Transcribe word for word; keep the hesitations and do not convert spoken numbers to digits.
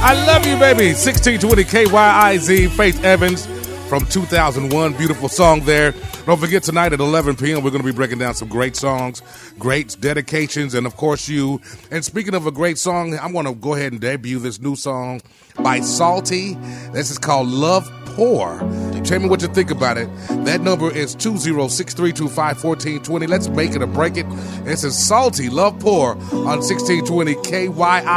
I love you, baby. sixteen twenty K Y I Z, Faith Evans from two thousand one. Beautiful song there. Don't forget, tonight at eleven p.m., we're going to be breaking down some great songs, great dedications, and, of course, you. And speaking of a great song, I'm going to go ahead and debut this new song by Salty. This is called Love Pour. Tell me what you think about it. That number is two zero six three two five one four two zero. Let's make it or break it. This is Salty, Love Pour on sixteen twenty K Y I.